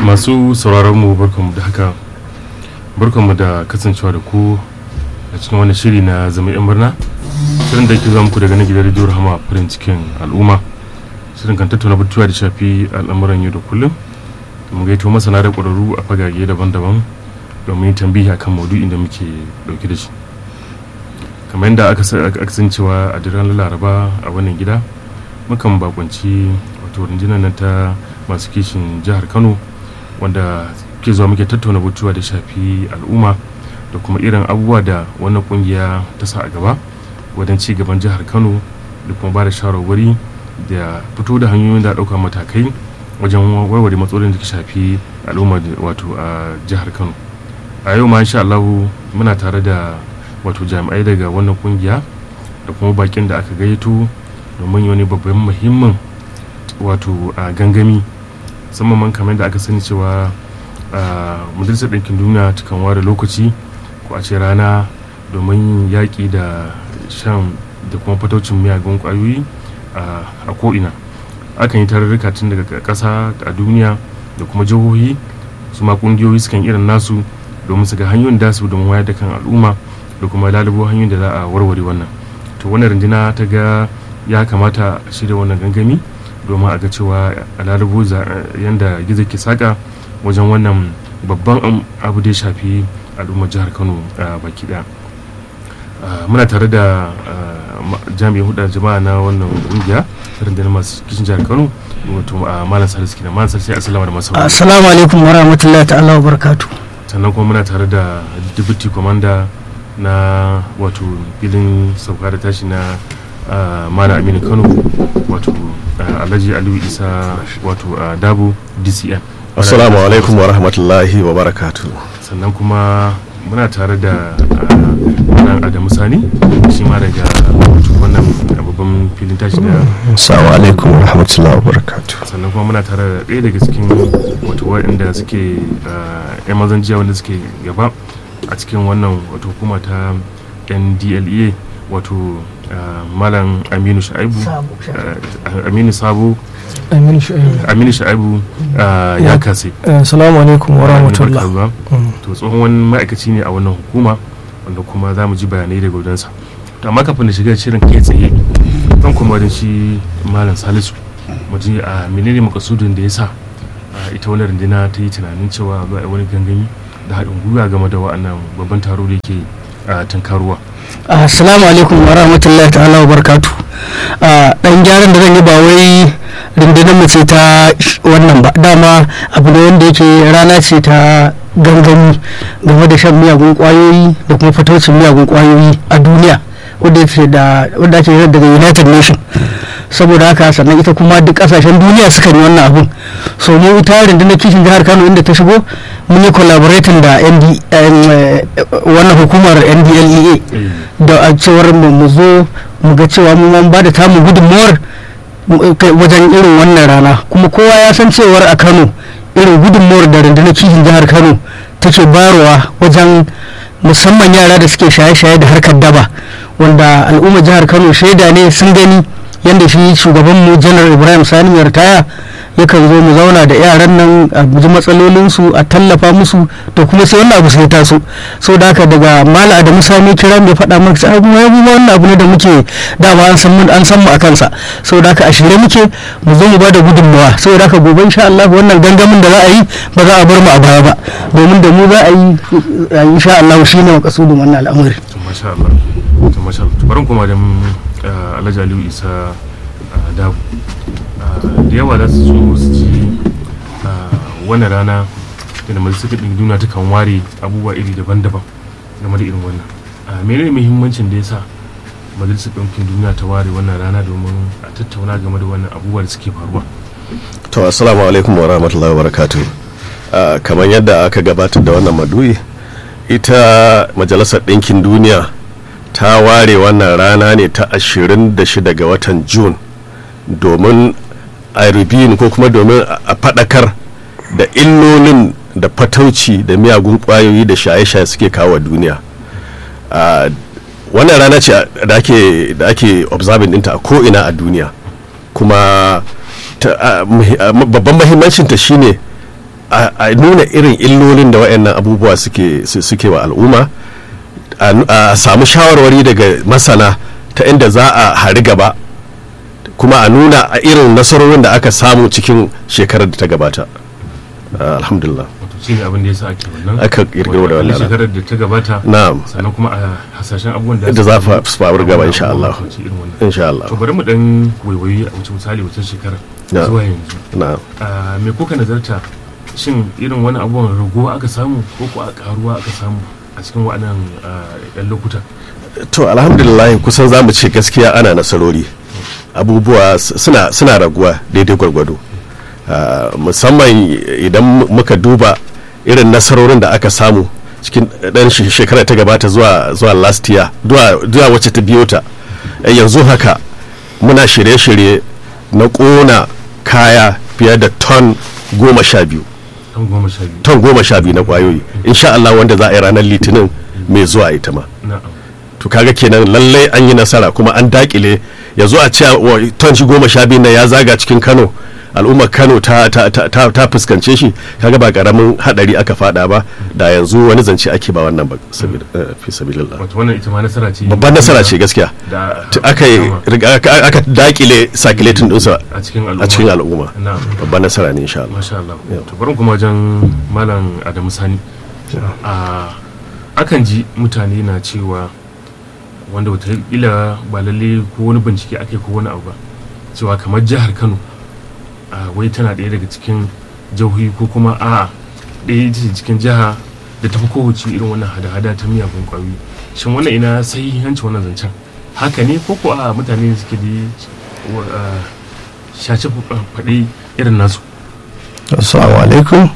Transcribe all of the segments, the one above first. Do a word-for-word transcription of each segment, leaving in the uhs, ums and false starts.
masu sauraron mu barkanmu da haka, barkanmu da kasancewa da ku a cikin wani shiri na zama yan murna, shirin da ke zuwa muku daga na gidan rediyo Rahama farin cikin al'umma. Shirin kan tattauna batutuwa da shafi al'amuran yau da kullum, mu gaito masana da ƙwararru a fagage daban-daban domin tambihi akan maudu'in da muke dauke da shi. Kamar yadda aka san cewa a daren Laraba a wannan gida mukan bakunci wato rundunar nan ta masu kishin jihar Kano, wanda ke zuwa muke tattauna batutuwa da shafi al'umma da kuma irin abubuwa da wannan kungiya ta sa a gaba wajen ci gaban jihar Kano, da kuma ba da shawarwari da fito da hanyoyin da ɗaukar matakai wajen warware matsalolin da ke shafi al'umma wato a jihar Kano. A yau ma insha Allah muna tare da wato jami'ai daga wannan kungiya da kuma bakin da aka gayyato domin wani babban muhimmin wato a gangami, musamman kamar da aka sani cewa majalisar ɗinkin duniya takan ware lokaci ko a ce rana domin yaƙi da shan da kuma fataucin miyagun ƙwayoyi a ko'ina. Akan yi tarurruka tun daga ƙasa a duniya da kuma jihohi, su ma ƙungiyoyi sukan irin nasu domin su ga hanyoyin da su domin wayar da kan al'umma da kuma lalubo hanyoyin da za a warware wannan. To wannan runduna ta ga ya kamata a shirya wannan gangami domin a ga cewa a lalubo yadda gizo ke saka wajen wannan babban abu da ya shafi al'ummar jihar Kano baki daya. Muna tare da jami'in hudu jama'a na wannan kungiya rundunar masu kishin jihar Kano, wato malam Salisu kenan. Malam Salisu, assalamu alaikum. Assalamu alaikum wa rahmatullahi ta'ala wa barakatuh. Sannan kuma muna tare da deputy commander na wato filin sauka da tashi na malam Aminu Kano, wato Alhaji Aliyu Isa, wato Dabo D C M. Assalamu alaikum wa rahmatullahi wa barakatuh. Sannan kuma muna tare da malam Adamu Sani, shi ma daga wannan babban filin tashi da. Assalamu alaikum wa rahmatullahi wa barakatuh. Sannan kuma muna tare da ɗaya daga cikin wato waɗanda suke yan mazan jiya wanda suke gaba a cikin wannan wato hukuma ta N D L E A, wato malam Aminu Shaibu Aminu Sabo Aminu Shaibu ya kase. Assalamu alaikum wa rahmatullahi. To tsohon wani ma'aikaci ne a wannan hukuma, wanda kuma za mu ji bayanai daga wajensa. To amma kafin da shiga shirin kai tsaye zan kuma wajen shi malam Salisu mu ji a menene makasudin da ya sa ita wani rundina ta yi tunanin cewa za a wani gangami da haɗin gwiwa game da wa'annan babban taro da yake tunkaruwa. Assalamu alaikum wa rahmatullahi ta'ala wa barakatu. Dan gyaran da zan yi ba wai rundunar mu ce ta wannan ba, dama abu ne wanda yake rana ce ta gangami game da shan miyagun kwayoyi da kuma fataucin miyagun kwayoyi a duniya, wadda ake daga United Nations. Saboda haka sannan ita kuma duk kasashen duniya suka yi wannan abun. So mu ita rundunar kishin jihar Kano inda ta shigo mun yi collaborating da wannan hukumar N D L E A da a cewar mu zo mu ga cewa mu man ba da tamu gudunmuwar wajen irin wannan rana, kuma kowa ya san cewar a Kano irin gudunmuwar da rundunar kishin jihar Kano take bayarwa wajen musamman yara da suke shaye-shaye da harkar daba, wanda al'ummar jihar Kano shaida ne, sun gani yadda shi shugaban mu janar Ibrahim Sani mai ritaya yakan zo mu zauna da yaran nan a ji matsalolinsu, a tallafa musu, to kuma sai wannan abu sai taso. So da haka daga mala Adamu Sani kira mai faɗa maka sai abu ya kuma wannan abu ne da muke dama an san mun an san mu akan sa. So da haka a shirye muke mu zo mu bada gudunmawa. So da haka gobe insha Allah wannan gangamin da za a yi ba za a bar mu a baya ba, domin da mu za a yi insha Allah shine makasudin wannan al'amari. To masha Allah, to masha Allah. Bari kuma da Alhaji Aliyu Isa Dabo, da yawa za su so su ci wannan rana da majalisar ɗinkin duniya ta kan ware abubuwa iri daban-daban game da irin wannan. Menene muhimmancin da ya sa majalisar ɗinkin duniya ta ware wannan rana domin a tattauna game da wannan abubuwa da suke faruwa? To assalamu alaikum wa rahmatullahi wa barakatuh. Kamar yadda aka gabatar da wannan maduyi, ita majalisar ɗinkin duniya ta ware wannan rana ne ta ashirin da shida ga watan Jun domin a rubin ko kuma domin a faɗakar da illolin da fatauci da miyagun ƙwayoyi da shaye-shaye suke kawo duniya. Wannan rana ce da ake da ake observing ɗinta a ko'ina a duniya, kuma babban mahimmancinta shine a nuna irin illolin da waɗannan abubuwa suke wa al'umma, a samu shawarwari daga masana ta inda za a hari gaba, kuma a nuna a irin nasarorin da aka samu cikin shekarar da ta gabata. Alhamdulillah. shi ne abin da ya sa ake wannan aka kirkiro da wannan shekarar da ta gabata. Na'am. Sannan kuma a hasashen abubuwan da da za su faru gaba insha Allah. Insha Allah. To bari mu dan waiwayi a wuce misali wata shekarar zuwa yanzu. Na'am. Me kuka nazarta, shin irin wani abubuwan raguwa aka samu ko ko a karuwa aka samu a cikin waɗannan ɗan lokuta? To alhamdulillah kusan za mu ce gaskiya ana nasarori, abubuwa suna suna raguwa daidai gwargwado. Uh, musamman idan muka duba irin nasarorin da aka samu cikin dan shekara ta gabata zuwa zuwa last year zuwa wacce ta biyo ta, yanzu haka muna shirye-shirye na kona kaya fiye da ton goma sha biyu ton goma sha biyu na kwayoyi insha Allah, wanda za a yi ranar litinin mai zuwa ita ma. To kaga kenan lallai an yi nasara kuma an dakile, yanzu a ce ton shi goma sha biyu na ya zaga cikin Kano, al'ummar Kano ta ta ta ta fuskance shi, kaga ba karamin hadari aka fada ba, da yanzu wani zance ake ba wannan ba fi sabilillah. Wato wannan ita ma nasara ce, babban nasara ce gaskiya, aka aka dakile circulating dinsa a cikin al'umma, babban nasara ne insha Allah. Masha Allah. To bari kuma wajen Malam Adamu Sani, a akan ji mutane na cewa wanda wataƙila ba lalle ko wani bincike ake ko wani abu ba, cewa kamar jihar Kano wai tana ɗaya daga cikin jihohi ko kuma a ɗaya ce cikin jiha da tafi kowace irin wannan hada-hada ta miyagun ƙwayoyi. Shin wannan ina sai hanci wannan zancen haka ne ko ko a mutane suke da shaci faɗi irin nasu? Assalamu alaikum.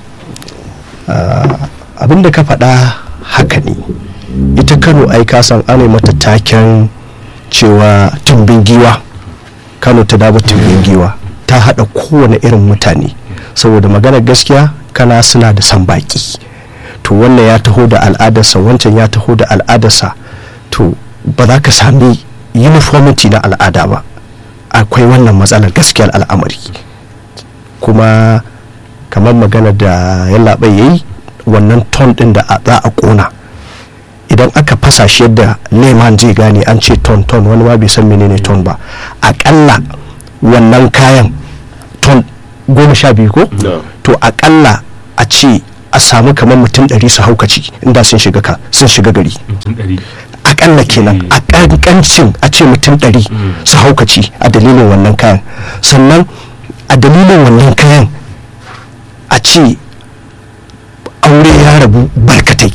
Abin da ka faɗa haka ne. Ita Kano ai ka san ana mata taken cewa tumbin giwa, Kano ta dawo tumbin giwa, ta haɗa kowane irin mutane, saboda maganar gaskiya kana suna da san baki. To wannan ya taho da al'adarsa, wancan ya taho da al'adarsa, to ba za ka sami uniformity na al'ada ba. Akwai wannan matsalar gaskiyar al'amari, kuma kamar magana da yallaɓai yayi wannan ton ɗin da za a ƙona, idan aka fasa shi yadda leman zai gane an ce ton ton, wani ma bai san menene ton ba, aƙalla wannan kayan ton goma sha biyu ko to aƙalla a ce a samu kamar mutum ɗari su haukaci inda sun shiga ka sun shiga gari, akalla kenan a ƙanƙancin a ce mutum ɗari su haukaci a dalilin wannan kayan. Sannan a dalilin wannan kayan a ce aure ya rabu barkatai,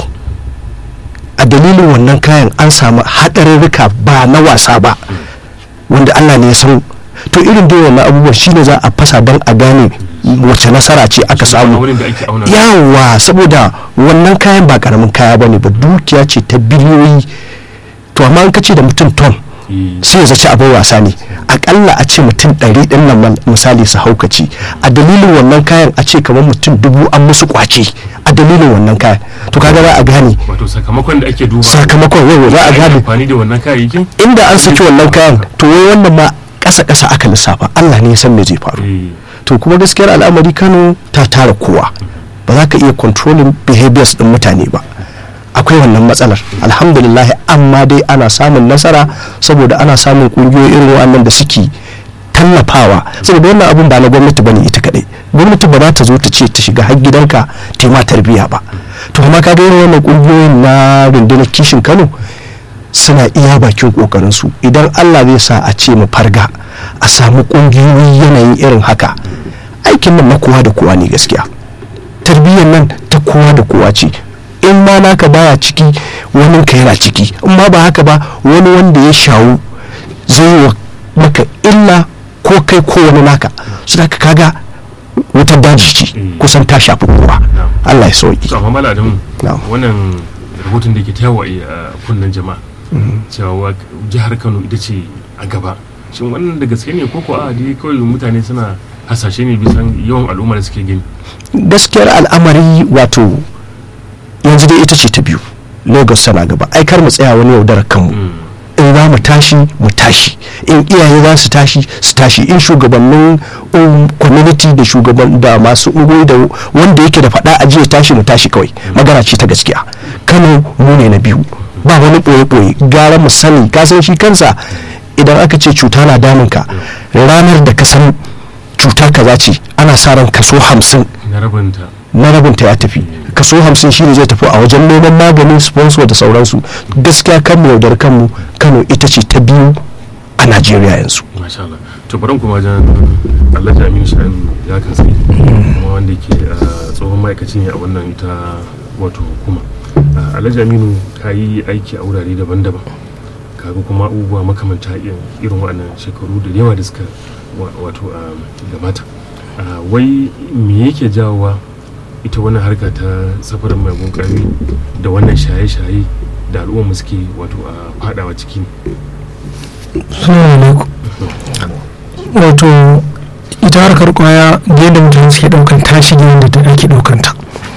a dalilin wannan kayan an samu haɗarurruka ba na wasa ba wanda Allah ne ya san. To irin dai wannan abubuwan shine za a fasa don a gane wace nasara ce aka samu. Yawa, saboda wannan kayan ba karamin kaya bane ba, dukiya ce ta biliyoyi. To amma an kace da mutum ton sai ya zaci abin wasa ne, akalla a ce mutum ɗari ɗin nan misali su haukaci a dalilin wannan kayan, a ce kamar mutum dubu an musu kwace a dalilin wannan kayan. To kaga za a gane wato sakamakon da ake duba, sakamakon yau za a gane amfani da wannan kayayyakin inda an saki wannan kayan, to wai wannan ma ƙasa-ƙasa aka lissafa, Allah ne ya san me zai faru. To kuma gaskiyar al'amari Kano ta tara kowa, ba za ka iya controlling behaviors din mutane ba, akwai wannan matsalar. Alhamdulillah, amma dai ana samun nasara saboda ana samun kungiyoyi irin wannan da suke tallafawa, saboda wannan abun ba na gwamnati bane ita kadai. Gwamnati ba za ta zo ta ce ta shiga har gidanka ta ma tarbiya ba. To amma ka ga irin wannan kungiyoyin na rundunar kishin Kano suna iya bakin kokarin su. Idan Allah zai sa a ce mu farga a samu kungiyoyi yanayin irin haka, aikin nan na kowa da kowa ne gaskiya, tarbiyyar nan ta kowa da kowa ce. In ma naka baya ciki, wani ka yana ciki, in ma ba haka ba wani wanda ya shawo zai wa maka illa ko kai ko wani naka, su da kaga wutar daji ce kusan ta shafi kowa. Allah ya sauki. Amma malamin wannan rahoton da ke tayawa a kunnen jama'a cewa jihar Kano ita ce a gaba, shin wannan da gaske ne ko ko a dai kawai mutane suna hasashe ne bisan yawan al'umma da suke gani? Gaskiyar al'amari wato yanzu dai ita ce ta biyu, Lagos tana gaba. Ai kar mu tsaya wani yaudarar kanmu, in za mu tashi mu tashi, in iyaye za su tashi su tashi, in shugabannin um, community da shugaban da masu ungoyi da wanda yake da faɗa a jiya tashi mu tashi kawai. Magana ce ta gaskiya. Kano mu ne na biyu, ba wani ɓoye-ɓoye, gara mu sani. Ka san shi kansa idan aka ce cuta na damunka, ranar da ka san cutar kaza ce ana sa ran kaso hamsin na rabinta ya tafi, kaso hamsin shi ne zai tafi a wajen neman maganin sponsor da sauransu. Gaskiya kan mu yaudar kanmu, Kano ita ce ta biyu a Najeriya yanzu. Masha Allah. To bari kuma jan Alhaji Aminu Sha'ibu ya kan sai kuma wanda yake tsohon ma'aikaci ne a wannan ita wato hukuma. Alhaji Aminu ka yi aiki a wurare daban-daban, kaga kuma abubuwa makamanta irin waɗannan shekaru da yawa da suka wato gabata. Wai me yake jawowa ita wannan harka ta safarin magun ƙarfi da wannan shaye-shaye da al'umma suke wato a fadawa ciki ne? Wato ita harkar kwaya yadda mutane suke daukan tashi ne da ake daukanta,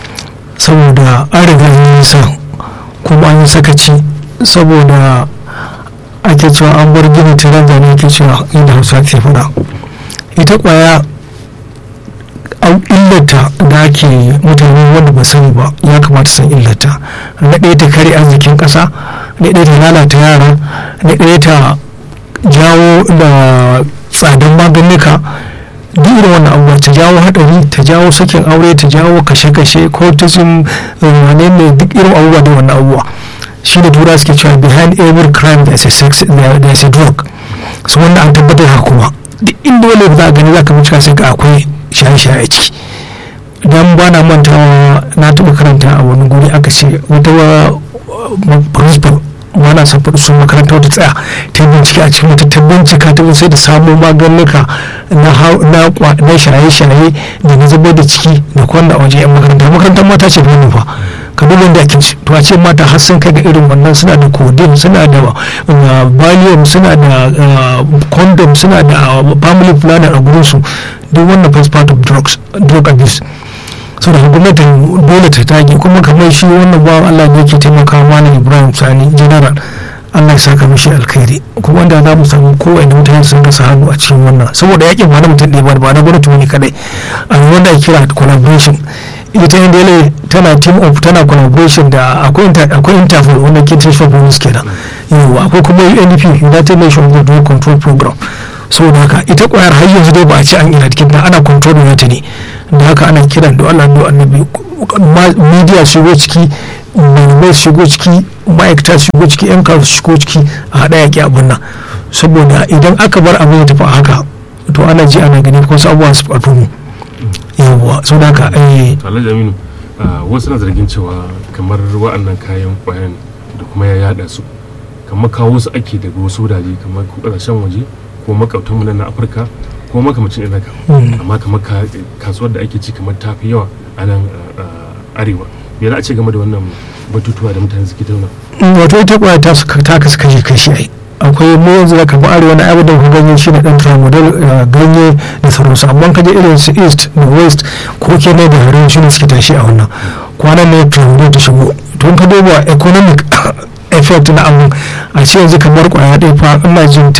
saboda an riga an nisa kuma an yi sakaci, saboda ake cewa an bar gini tiran da ne ake cewa inda Hausa ke fada. Ita kwaya an illata da ake mutane wanda ba sani ba ya kamata san illata. Na ɗaya ta kare arzikin ƙasa, na ɗaya ta lalata yara, na ɗaya ta jawo da tsadan maganika, duk irin wannan abubuwa, ta jawo haɗari, ta jawo sakin aure, ta jawo kashe-kashe, cortism, wane ne, duk irin abubuwa da wannan abubuwa. Shi da tura suke cewa behind every crime there is a sex, there is a drug. So wanda an tabbatar haka kuma duk inda wani za a gani za ka bincika sai ga akwai shaye-shaye a ciki. Don ba na mantawa na taɓa karanta a wani guri aka ce wata principal wana son faɗi sun makaranta wata tsaya ta bincike a cikin wata ta bincika ta sai da samun maganuka na shaye-shaye da na zubar da ciki da kwanda a waje yan makaranta. Makarantar mata ce da fa ka duba da ake to a ce mata har sun kai ga irin wannan, suna da codeine, suna da valium, suna da condom, suna da family planner a gurin su. Duk wannan first part of drugs, drug abuse. So da gwamnatin dole ta tage, kuma kamar shi wannan bawan Allah ne yake taimaka Malam Ibrahim Sani general, Allah ya saka mishi alkhairi, kuma wanda za mu samu kowane mutane sun rasa hannu a cikin wannan, saboda yakin ba na mutum ɗaya ba na gwamnati ne kadai, a wanda ya kira collaboration. Ita yadda yale tana team of tana collaboration da akwai akwai interpol wanda ke tashi police kenan, yawa akwai kuma U N D P, United Nations Drug Control Program. Saboda haka ita kwayar har yanzu dai ba a ce an ina cikin ta, ana control ta ne, da haka ana kiran da Allah da annabi media shigo ciki, malamai shigo ciki, ma'aikata shigo ciki, yan kawo shigo ciki a haɗa yaƙi abin nan, saboda idan aka bar abin ya tafi a haka to ana ji ana gani ko su abubuwa su faɗo mu yawwa. Sau da haka ai Alhaji Aminu, wasu na zargin cewa kamar wa'annan kayan kwayan da kuma ya yada su kamar kawo su ake daga wasu wurare kamar ƙasashen waje ko makautanmu na Afirka ko makamacin irin haka, amma kamar kasuwar da ake ci kamar ta fi yawa a nan arewa. Me za a ce game da wannan batutuwa da mutane suke tauna? Wato ita kwaya ta ta kasu kashi kashi ai. Akwai mu yanzu da kamar arewa na abu da ku ganye shi na dan tramadol ganye da sauransu, amma kaje irin su east da west ko ke ne da harin shi ne suke tashi a wannan kwanan ne tramadol ta shigo. To ka duba economic effect na abu a ce yanzu kamar kwaya ɗaya fa ina jin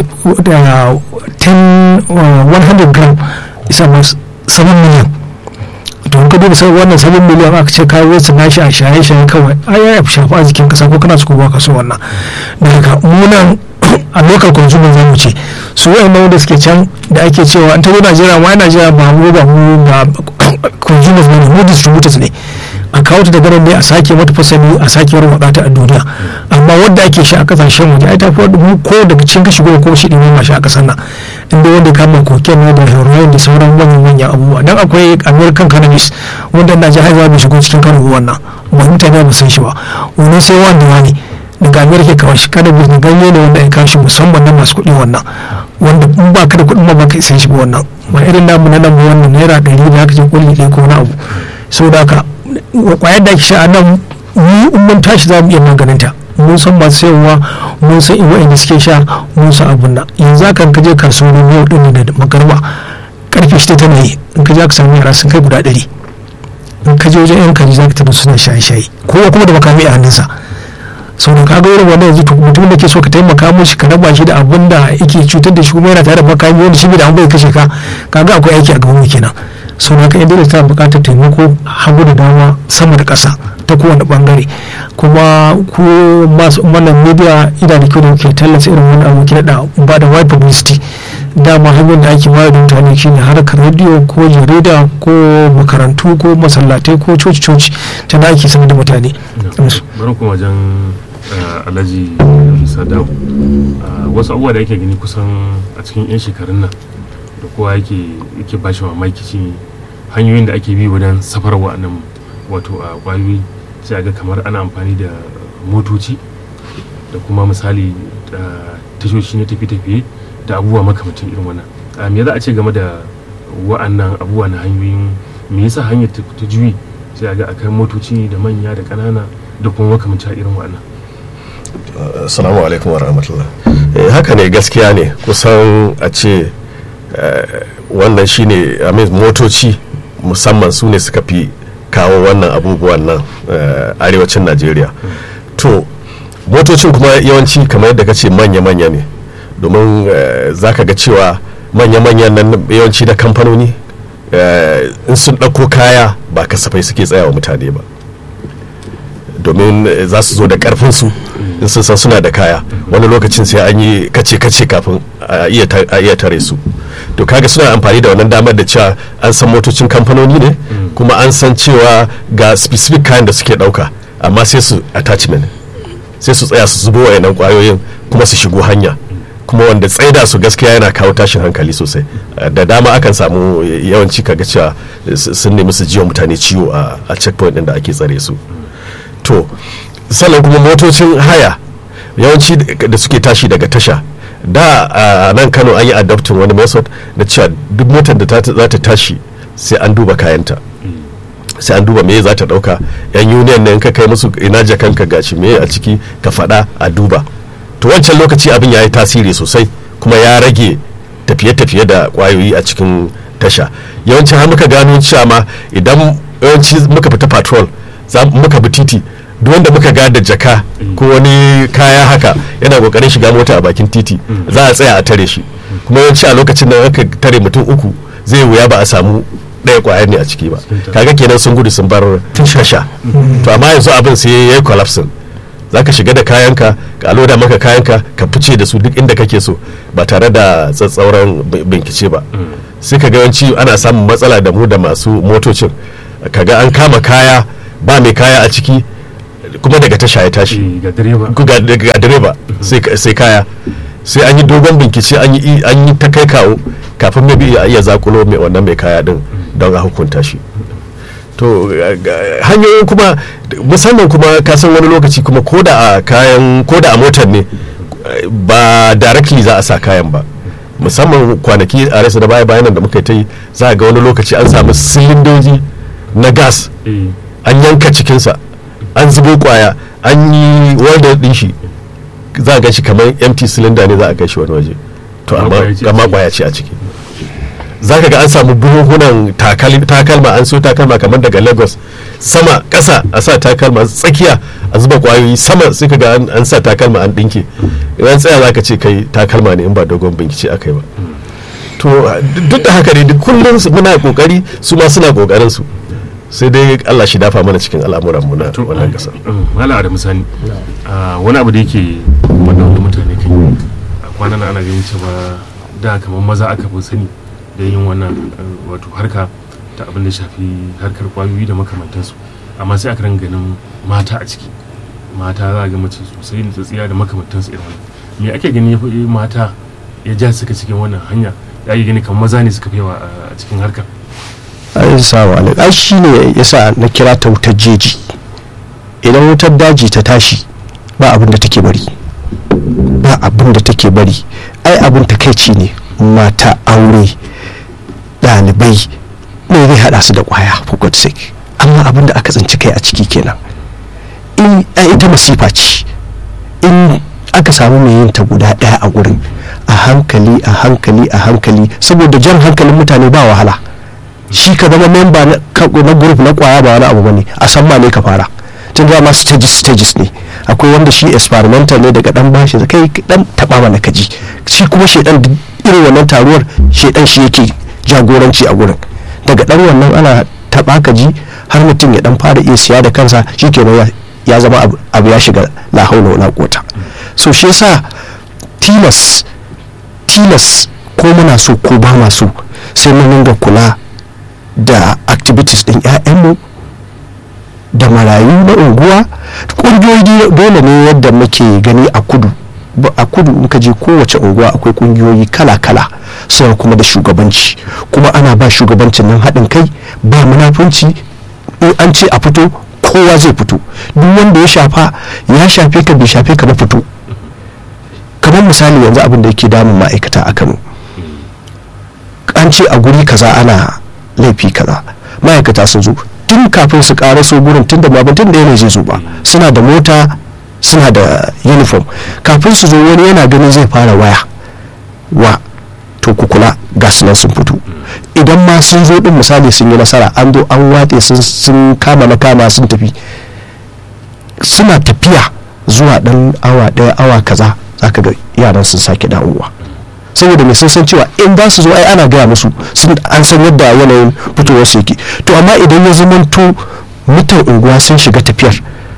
ten one hundred gram isa mas seven million. To ka duba sai wannan seven million aka ce kawo su nashi a shaye-shaye kawai ai ya shafa a jikin kasa ko kana su ko ba ka so wannan. Da haka munan a local consumer zamu ce su wayannan wanda suke can da ake cewa an tazo Najeriya ma Najeriya ba mu ba mu ba consumers ne, mu distributors ne, a kawo ta daga ne a sake mata fasali a sake warwatsa ta a duniya. Amma wanda ake sha a kasashen waje ai ta fi mu ko daga cikin kashi goma ko shi ɗin ma sha a kasar nan, inda wanda kama koken da heroin da sauran manyan manyan abubuwa. Dan akwai American cannabis wanda na ji haihuwa bai shigo cikin kano wannan ba, mutane ba san shi ba, wannan sai wanda wani daga America kawai shi cannabis ne, ganye ne wanda ya kashi musamman na masu kuɗi wannan, wanda in ba ka da kuɗin ma ba ka isa shi ba wannan, ba irin namu na nan ba wannan naira ɗari da haka ce kulli ɗaya ko na abu. Saboda haka kwayar da ake sha a nan mu in mun tashi za mu iya maganinta, mun san masu sayarwa, mun san wa'anda suke sha, mun san abun nan. Yanzu haka ka je kasuwar yau din da magarba karfe shida tana yi, in ka je ka samu yara sun kai guda ɗari, in ka je wajen yan kaji za ka tabbata suna shaye-shaye kowa kuma da makami a hannunsa. sau da kaga irin wannan yanzu mutum da ke so ka taimaka mishi ka raba shi da abin da yake cutar da shi kuma yana tare da makami wanda shi bai da abin da kashe ka kaga akwai aiki a gaban kenan sau da ka inda tana buƙatar taimako hagu da dama sama da ƙasa ta kowane bangare kuma ko masu wannan media ina da kyau da ke tallata irin wani abu kina da ba da wide publicity dama hanyar da ake bayar da mutane shine harkar radio ko jarida ko makarantu ko masallatai ko coci-coci ta da ake sanar da mutane. Bari kuma wajen Alhaji Sadau, wasu abubuwa da yake gani kusan a cikin 'yan shekarun nan da kowa yake yake ba shi mamaki shi hanyoyin da ake bi wajen safar wa'annan wato a kwayoyi sai ga kamar ana amfani da motoci da kuma misali tashoshi na tafiye-tafiye da abubuwa makamantan irin wannan. Me za a ce game da wa'annan abubuwa na hanyoyin me yasa hanyar ta juyi sai ga akai motoci da manya da ƙanana da kuma makamantan irin wa'annan. Assalamu alaikum wa rahmatullah. Haka ne, gaskiya ne, kusan a ce wannan shine amin motoci musamman su ne suka fi kawo wannan abubuwan nan arewacin Najeriya. To motocin kuma yawanci kamar yadda kace manya-manya ne, domin za ka ga cewa manya-manyan nan yawanci da kamfanoni in sun ɗauko kaya ba kasafai suke tsayawa mutane ba, domin za su zo da ƙarfinsu in sun san suna da kaya, wani lokacin sai an yi kace-kace kafin a iya tare su. To kaga suna amfani da wannan damar da cewa an san motocin kamfanoni ne kuma an san cewa ga specific kayan da suke ɗauka, amma sai su attachment sai su tsaya su zubo wayannan kwayoyin kuma su shigo hanya, kuma wanda tsaida su gaskiya yana kawo tashin hankali sosai. Da dama akan samu yawanci kaga cewa sun nemi su jiwa mutane ciwo a checkpoint din da ake tsare su. To sannan kuma motocin haya yawanci da suke tashi daga tasha, da a nan Kano an yi adoptin wani method da cewa duk motar da za ta tashi sai an duba kayanta, sai an duba me za ta dauka. Yan union ne in ka kai musu ina jakanka gashi me a ciki ka faɗa a duba. To wancan lokaci abin ya yi tasiri sosai kuma ya rage tafiye-tafiye da kwayoyi a cikin tasha. Yawanci har muka gano cewa ma idan yawanci muka fita patrol muka bi titi, duk wanda muka ga da jaka ko wani kaya haka yana kokarin shiga mota a bakin titi za a tsaya a tare shi, kuma yawanci a lokacin da aka tare mutum uku zai wuya ba a samu ɗaya kwayar ne a ciki ba, kaga kenan sun gudu sun bar tasha. To amma yanzu abin sai ya yi collapse, za ka shiga da kayanka ka loda maka kayanka ka fice da su duk inda kake so ba tare da tsatsauran bincike ba. Sai ka ga yawanci ana samun matsala da mu da masu motocin, kaga an kama kaya ba mai kaya a ciki kuma daga tasha ya tashi ga direba sai kaya, sai an yi dogon bincike an yi ta kai kawo kafin mai biya iya zakulo mai wannan mai kaya din don a hukunta shi. To hanyoyin kuma musamman kuma kasan wani lokaci kuma ko da a kayan ko da a motar ne ba directly za a sa kayan ba, musamman kwanaki a rasa da baya bayanan da muka yi za a ga wani lokaci an samu silindoji na gas an yanka cikinsa an zubo kwaya an yi welder din shi, za a ga shi kamar empty cylinder ne za a kai shi wani waje, to amma kwaya ce a ciki. za ka ga an samu buhuhunan takalma, an so takalma kamar daga Lagos sama ƙasa a sa takalma, tsakiya a zuba kwayoyi, sama sai ka ga an sa takalma an ɗinke. Idan tsaya za ka ce kai takalma ne in ba dogon bincike aka yi ba. To duk da haka ne duk kullum muna kokari, su ma suna kokarin su, sai dai Allah shi dafa mana cikin al'amuran mu na wannan kasa. Mala da misali wani abu da yake wannan mutane kan a kwanan ana ganin cewa da kamar maza aka fi sani da yin wannan wato harka ta abin da shafi harkar kwayoyi da makamantansu, amma sai aka ringa ganin mata a ciki. Mata za a ga mace sosai da tsatsiya da makamantansu irin wannan. Me ake gani ya fi mata ya ja suka cikin wannan hanya, ya yi gani kamar maza ne suka fi yawa a cikin harkar? ai sawa ai shi ne yasa na kira ta wutar jeji. Idan wutar daji ta tashi ba abin da take bari, ba abin da take bari ai abin takeici ne. Mata, aure, ɗalibai ne zai haɗa su da ƙwaya for God's sake, amma abin da aka tsinci kai a ciki kenan. In ita masifa ce, in aka samu mai yin ta guda ɗaya a gurin, a hankali a hankali a hankali, saboda jan hankalin mutane ba wahala. Shi ka zama memba na group na kwaya ba wani abu bane, a san ma ne ka fara, tun dama stages stages ne. Akwai wanda shi experimental ne, daga dan bashi kai dan taba mana kaji, shi kuma shedan irin wannan taruwar shedan shi yake jagoranci a gurin. Daga dan wannan ana taba kaji har mutum ya dan fara iya siya da kansa, shikenan ya zama abu ya shiga la haula wala quwata. So shi yasa tilas tilas ko muna so ko ba ma so sai mun dinga kula da activities din ƴaƴanmu da marayu na unguwa. Ƙungiyoyi dole ne yadda muke gani a kudu, a kudu in ka je kowace unguwa akwai ƙungiyoyi kala-kala, suna kuma da shugabanci, kuma ana ba shugabancin nan haɗin kai, ba munafunci. In an ce a fito kowa zai fito, duk wanda ya shafa ya shafe ka bai shafe ka ba fito. Kamar misali yanzu abin da yake damun ma'aikata a Kano, an ce a guri kaza ana laifi kaza, ma'aikata sun zo tun kafin su karaso gurin, tun da babban da yana zai zo ba, suna da mota suna da uniform, kafin su zo wani yana ganin zai fara waya wa to ku kula ga sunan sun fito. Idan ma sun zo din misali sun yi nasara, an zo an watse sun kama na kama sun tafi, suna tafiya zuwa dan awa daya awa kaza zaka ga yaran sun sake dawowa, saboda mai sun san cewa in ba su zo ai ana gaya musu, an san yadda yanayin fitowar su yake. To amma idan ya zama to mutan unguwa sun shiga tafiyar,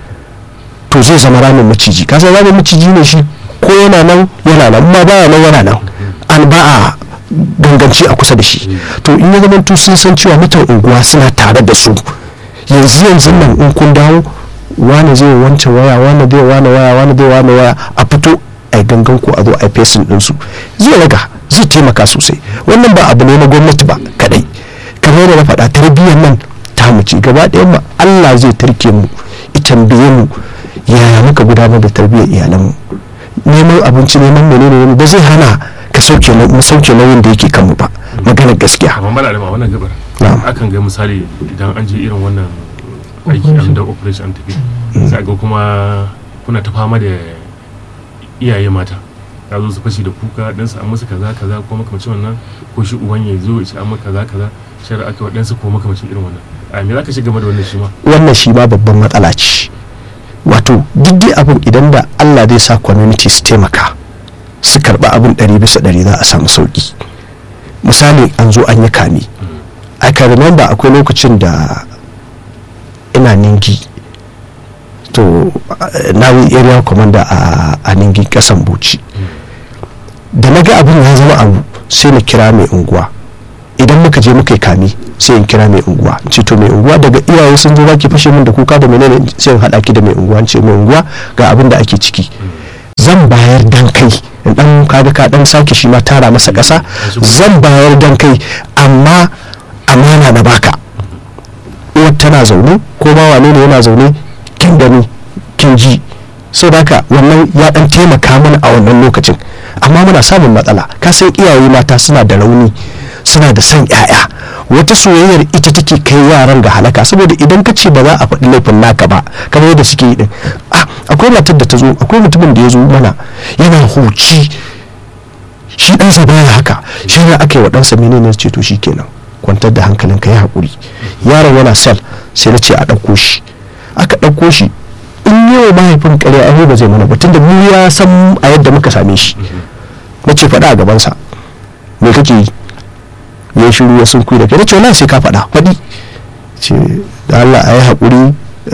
to zai zama ramin maciji. Ka san ramin maciji ne shi, ko yana nan yana nan, ma baya nan yana nan, an ba a ganganci a kusa da shi. To in ya zama to sun san cewa mutan unguwa suna tare da su, yanzu yanzu nan in kun dawo wani zai wance waya, wani zai wani waya, wani zai wani waya, a fito ai gangan ko a zo ai fesin ɗinsu, zai raga, zai taimaka sosai. Wannan ba abu ne na gwamnati ba kadai, kamar da na faɗa tarbiyyar nan ta mu ci gaba ɗayan mu, Allah zai tarke mu, ya tambaye mu yaya muka gudanar da tarbiyyar iyalanmu. Neman abinci, neman menene ne ba zai hana ka sauke mu sauke nauyin da yake kanmu ba, maganar gaskiya. Amma malama wannan gabar akan ga misali idan an je irin wannan aiki an da operation an tafi, sai ga kuma kuna ta fama da iyaye mata, ya zo su fashi da kuka dan su an musu kaza kaza ko makamacin wannan, ko shi uban ya zo ya ce an maka kaza kaza, shari'a aka wadansu ko makamacin irin wannan. A me zaka shiga game da wannan shi ma? Wannan shi ma babban matsala ce. Wato duk dai abin idan da Allah zai sa community su taimaka su karba abin ɗari bisa ɗari za a samu sauki. Misali an zo an yi kame, I can remember akwai lokacin da ina Ningi, to nawi area commander a, a Ningi kasan Bauchi. Da na ga abin ya zama abu sai na kira mai unguwa, idan muka je muka yi kame sai in kira mai unguwa, ce to mai unguwa daga iyaye sun zo baki fashe min da kuka da menene, sai in haɗa ki da mai unguwa, ce mai unguwa ga abin da ake ciki, zan bayar dan kai, in dan kaga ka dan sake shi ma tara masa ƙasa, zan bayar dan kai amma amana na baka. Uwar tana zaune ko ma wane ne yana zaune, kin gani kin ji, sai baka wannan ya dan taimaka mana a wannan lokacin. Amma muna samun matsala, ka san iyaye mata suna da rauni, suna da son yaya, wata soyayyar ita take kai yaran ga halaka, saboda idan ka ce ba za a faɗi laifin naka ba kamar yadda suke yi din. Ah, akwai matar da ta zo, akwai mutumin da ya zo mana yana huci, shi ɗansa baya haka, shi ne aka yi wa ɗansa menene, ce to shikenan kwantar da hankalin ka, ya haƙuri. Yaron yana sel, sai na ce a ɗauko shi, aka ɗauko shi. In yau mahaifin ƙarya aure ba zai mana ba, tunda mu ya san a yadda muka same shi. Na ce faɗa a gabansa, me kake yi? Ya shiru ya sun kuyi da kai, na ce wala sai ka faɗa, faɗi. Ce da Allah a yi haƙuri,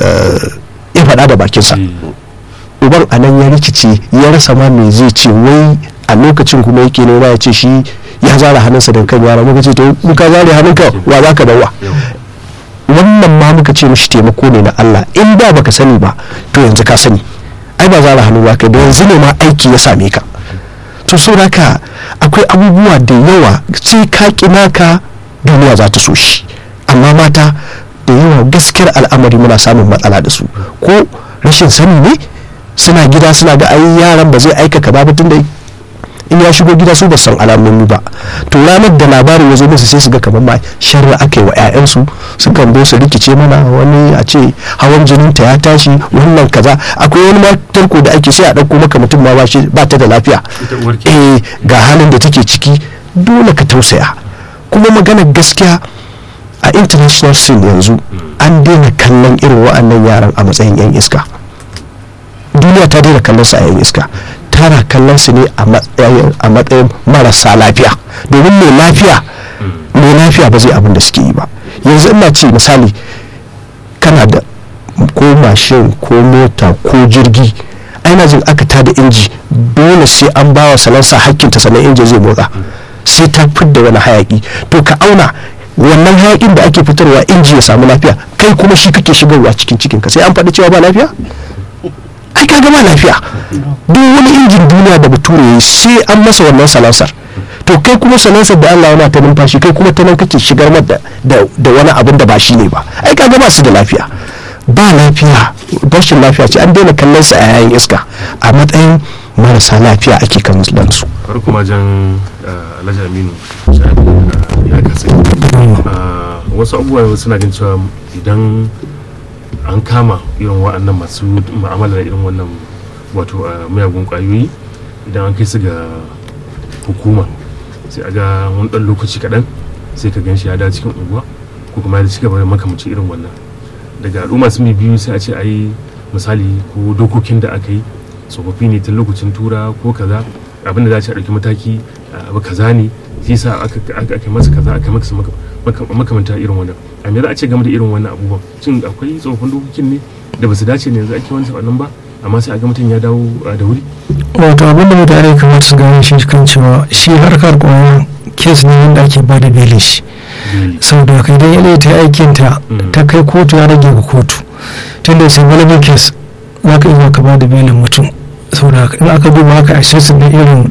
ya faɗa da bakinsa. Uban a nan ya rikice, ya rasa ma me zai ce, wai a lokacin kuma yake nema ya ce shi ya zara hannunsa da kan yara. Muka ce to in ka zare hannunka wa za ka dawa? Wannan ma muka ce mishi taimako ne na Allah, in da baka sani ba to yanzu ka sani, ai ba zara hannu ba kai da yanzu ne ma aiki ya same ka. To so haka akwai abubuwa da yawa, sai ka kina ka duniya za ta so shi, amma mata da yawa gaskiyar al'amari muna samun matsala da su, ko rashin sani ne, suna gida suna ga ai yaran ba zai aika ka ba tun da in ya shigo gida su ba san alamomi ba, to ranar da labarin ya zo musu sai su ga kamar ma sharri aka yi wa 'ya'yansu, sukan zo su rikice mana, wani a ce hawan jinin ta ya tashi, wannan kaza. Akwai wani ma tarko da ake sai a ɗauko maka mutum ma ba ta da lafiya, eh ga halin da take ciki, dole ka tausaya. Kuma maganar gaskiya a international scene yanzu an daina kallon irin wa'annan yaran a matsayin 'yan iska. Duniya ta daina kallon su a 'yan iska, tana kallon su ne a matsayin marasa lafiya, domin mai lafiya mai lafiya ba zai abin da suke yi ba. Yanzu ina ce misali kana da ko mashin ko mota ko jirgi, aina jin aka tada inji dole sai an ba wa salansa hakkinta sannan inji zai motsa, sai ta fidda wani hayaki. To ka auna wannan hayakin da ake fitarwa inji ya samu lafiya, kai kuma shi kake shigarwa cikin cikinka, sai an faɗi cewa ba lafiya? Ai ka gama lafiya. Duk wani injin duniya da bature yi sai an masa wannan salansar. To kai kuma salansar da Allah yana ta numfashi, kai kuma ta nan kake shigar da da wani abin da ba shi ne ba. Ai ka gama su da lafiya. Ba lafiya, rashin lafiya ce, an daina kallon su a yayin iska, a matsayin marasa lafiya ake kan su. Har kuma jan Alhaji Aminu ya kasa wasu abubuwa suna gan cewa idan an kama irin wa'annan masu ma'amala da irin wannan wato miyagun kwayoyi, idan an kai su ga hukuma sai a ga wani ɗan lokaci kaɗan sai ka gan shi ya da cikin unguwa ko kuma ya ci gaba da makamacin irin wannan. Daga al'umma sun biyu sai a ce ai misali ko dokokin da aka yi tsofaffi ne tun lokacin tura ko kaza, abinda za a ci a ɗauki mataki abu kaza ne shi sa aka masa kaza aka masa makamanta irin wannan. A me za a ce game da irin wannan abubuwan? Shin akwai tsofaffin dokokin ne da ba su dace ne yanzu ake wani sabanin ba, amma sai a ga mutum ya dawo da wuri? Wato abinda mutane kamar su gane shi kan cewa shi harkar kwanan kes ne wanda ake ba da belin shi, saboda kai dai yana ta aikin ta ta kai kotu ya rage ga kotu, tunda sai malamin kes za ka iya ka ba da belin mutum, saboda in aka duba haka a shirin da irin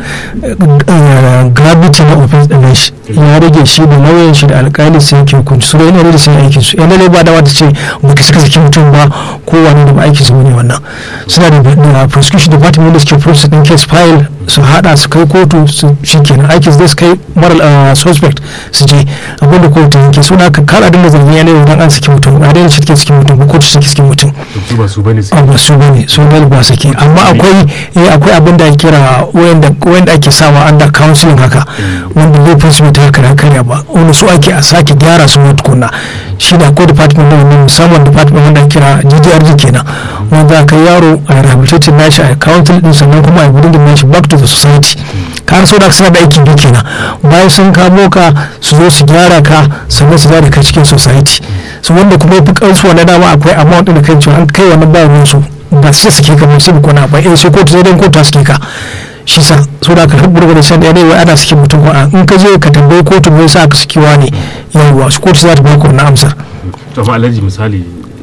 gravity na offense din shi ya rage shi da nauyin shi da alƙali sai yake hukunci su da yana da sai aikin su yana ba da wata ce baka suka saki mutum ba ko wani da ba aikin su ne wannan. Suna da prosecution department da suke process din case file su hada su kai kotu su shikenan aikin su su kai moral suspect su je abin da kotu yake suna ka kara dinga zargin yana idan an saki mutum a daina shi take saki mutum ko kotu take saki mutum ba su bane ba su bane su ne ba saki, amma akwai akwai abin da ake kira wanda wanda ake sawa under counseling haka wanda laifin su ta kara kariya ba wani su ake a sake gyara su wata kunna shi da akwai department da wannan musamman department wanda ake kira G D R G kenan wanda aka yaro a rehabilitation nashi a counseling din sannan kuma a bringing nashi back to the society. Ka har sau da suna da aiki biyu kenan, bayan sun kamo ka su zo su gyara ka sannan su gyara ka cikin society. su wanda kuma fi kansu wani dama akwai amount da kan cewa an kai wani bayan su ba sai suke ka ba sai ko na ba eh sai kotu sai dan kotu suke ka shi sa so da ka rubuta da san da ne wai ana suke mutum ko in ka je ka tambaye kotu me yasa aka sukewa ne yawa su kotu za ta ba ku na amsar. To amma alhaji misali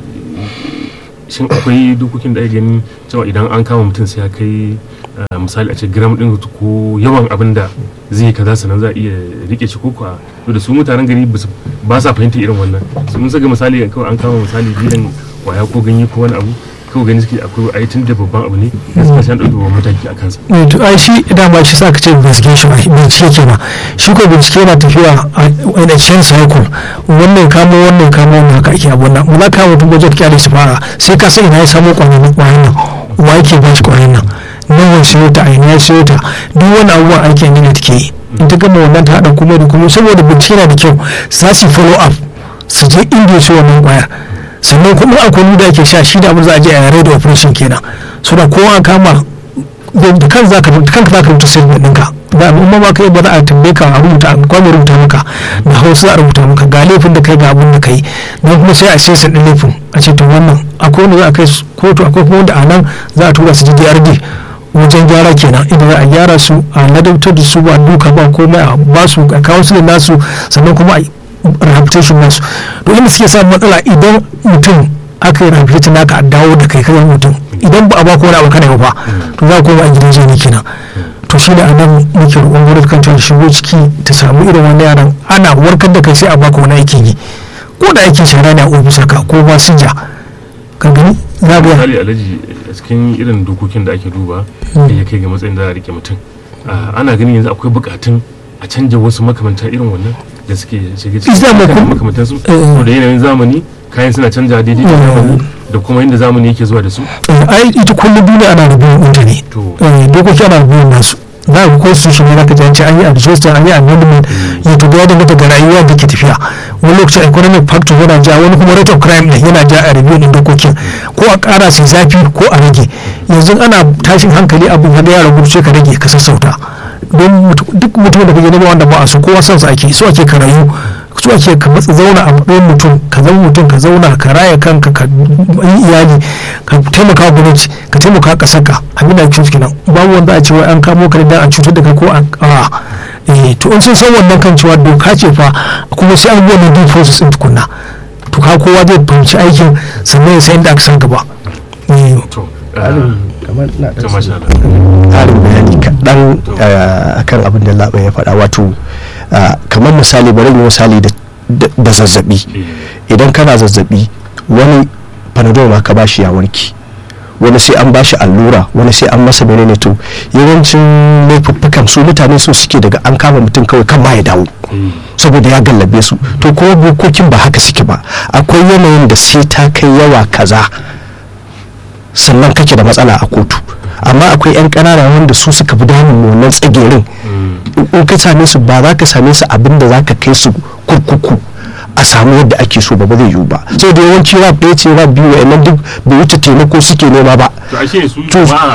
shin akwai dokokin da ake gani cewa idan an kama mutum sai ya kai misali a ce gram din ko yawan abin da zai kaza sanan za a iya rike shi koko da su mutanen gari ba sa fahimta irin wannan sun saka misali kawai an kama misali bidan waya ko ganye ko wani abu kawai gani suke akwai ai tun da babban abu ne da suka san dauki babban mataki a kansa. to ai shi idan ba shi saka ce investigation ai bincike kenan shi ko bincike na tafiya a ina chain cycle wannan kamo wannan kamo wannan haka ake abu nan ba ka mutum budget kyale shi fara sai ka sai ina ya samu kwanan kwanan nan wa yake ba shi kwanan nan nawa sai ta ai na sai ta duk wani abubuwan aiki ne da take yi in ta gama wannan ta hada kuma da kuma saboda bincike na da kyau za su follow up su je inda su wannan kwayar sannan kuma akwai da ake sha shi da abin za a je a yare da operation kenan so da kowa kama da kan za ka kanka za ka rubuta statement ɗinka da amma ba ka yi ba za a tambaye ka a rubuta a kwame rubuta maka da hausa za a rubuta maka ga laifin da kai ga abin da kai don kuma sai a sai sa ɗin laifin a ce to wannan akwai wanda za a kai kotu akwai kuma wanda a nan za a tura su G D R D wajen gyara kenan idan za a gyara su a ladabtar da su ba duka ba komai a ba su a kawo su da nasu sannan kuma a rehabilitation nasu to inda suke samun matsala idan mutum aka yi rehabilitation naka a dawo da kai kai mutum idan ba a ba ko wani abu kana ba to za ku koma a gidan jini kenan to shi da anan muke roƙon gwamnati kan ta shigo ciki ta samu irin wannan yaran ana warkar da kai sai a baka wani aikin yi ko da aikin shara ne a ofisar ka ko ba sija ka gani za ga misali alaji a cikin irin dokokin da ake duba da ya kai ga matsayin da a rike mutum ana ganin yanzu akwai bukatun a canja wasu makamantan irin wannan da suke shige cikin makamantan su da yanayin zamani kayan suna canja daidai da zamani da kuma yadda zamani yake zuwa da su ai ita kullum duniya ana rubutun ɗinta ne dokoki ana rubutun nasu za a constitution ne zaka ji an yi adjustment an yi amendment ya to ya danganta ga rayuwa da ke tafiya wani lokacin economic factor yana ja wani kuma rate of crime ne yana ja a review din dokokin ko a ƙara sai zafi ko a rage yanzu ana tashin hankali abin da ya ragu sai ka rage ka sassauta don duk mutum da kake nema wanda ba a so kowa son sa ake so ake ka rayu so ake ka matsa zauna a matsayin mutum ka zama mutum ka zauna ka raya kanka ka yi iyali ka taimaka gwamnati ka taimaka ƙasar ka abin da ake kenan babu wanda a ce wai an kamo ka da a cutar da kai ko a eh to in sun san wannan kan cewa doka ce fa kuma sai an bi wannan due process din tukunna to ka kowa zai fahimci aikin sannan ya san inda aka san gaba kamar na ƙarin bayani kaɗan akan abin da laɓa ya faɗa wato kamar misali bari yi misali da zazzabi idan kana zazzabi wani panadol ma ka bashi ya warki wani sai an bashi allura wani sai an masa menene to yawancin laifuffukan su mutane so suke daga an kama mutum kawai kan ma ya dawo saboda ya gallabe su to kuma bukokin ba haka suke ba akwai yanayin da sai ta kai yawa kaza sannan kake da matsala a kotu amma akwai yan ƙanana wanda su suka fi damun wannan tsagerin in ka same su ba za ka same su abin da za ka kai su kurkuku a samu yadda ake so ba ba zai yiwu ba so da yawanci rap ɗaya ce rap biyu wa'annan duk bai wuce taimako suke nema ba to ashe su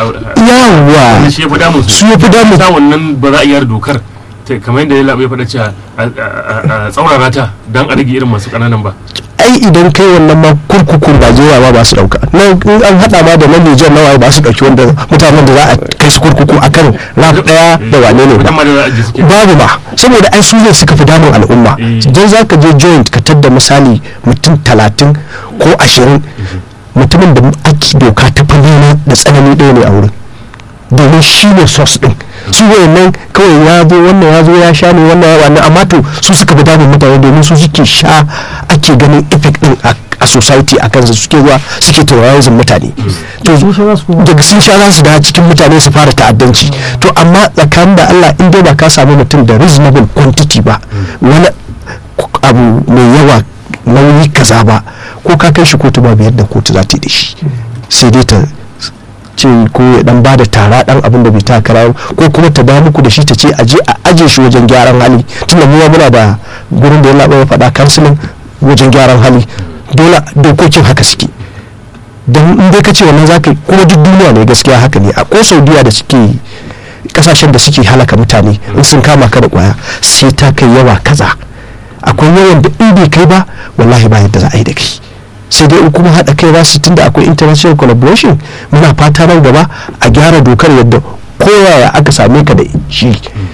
yawa su ya fi damun su ya fi damun ta wannan ba za a yi dokar kamar yadda ya labai faɗa cewa a tsaurara ta don a rage irin masu ƙananan ba ai idan kai wannan ma kurkukun Najeriya ma ba su dauka nan an hada ma da na Nijar na waye ba su dauki wanda mutanen da za a kai su kurkuku akan rap daya da wane ne ba babu ba saboda ai su ne suka fi damun al'umma dan zaka je joint ka tadda misali mutum talatin ko ashirin mutumin da ake doka ta fanni da tsanani ɗaya ne a wurin domin shi ne source din su wayannan kawai ya zo wannan ya zo ya sha ne wannan ya wannan amma to su suka fi damun mutane domin su suke sha ake ganin effect din a society a kansu suke zuwa suke terrorizing mutane to daga sun sha za su da cikin mutane su fara ta'addanci to amma tsakanin da Allah in dai ba ka samu mutum da reasonable quantity ba wani abu mai yawa nauyi kaza ba ko ka kai shi kotu ba yadda kotu za ta yi da shi sai dai ta ce ko ya dan bada tara dan abin da bai takara ko kuma ta da muku da shi ta ce aje a aje shi wajen gyaran hali tunda mu muna da gurin da ya laba ya faɗa counseling wajen gyaran hali dole dokokin haka suke dan in dai kace wannan zaka kuma duk duniya ne gaskiya haka ne a ko Saudiya da suke kasashen da suke halaka mutane in sun kama ka da kwaya sai ta kai yawa kaza akwai yawan da in bai kai ba wallahi ba yadda za a yi da kai sai dai kuma haɗa kai za su tunda akwai international collaboration muna fata nan gaba a gyara dokar yadda koyaya aka same ka da shi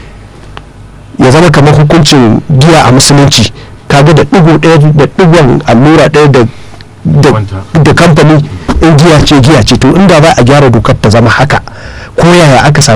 ya zama kamar hukuncin giya a musulunci kaga da ɗigo ɗaya da ɗigon allura ɗaya da da kamfani in giya ce giya ce to inda ba a gyara dokar ta zama haka koyaya aka